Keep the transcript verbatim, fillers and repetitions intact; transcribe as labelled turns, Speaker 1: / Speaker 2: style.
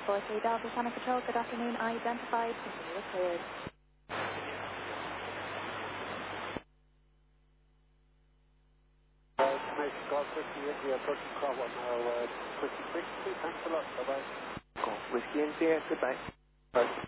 Speaker 1: four three Delta Channel Patrol, good afternoon, identified, continue cleared.
Speaker 2: Uh, Jamaica Golf Whiskey India, approaching Cromwell now, uh, quickly, quickly, thanks a lot, bye-bye.
Speaker 3: Golf Whiskey India, goodbye.
Speaker 2: Bye.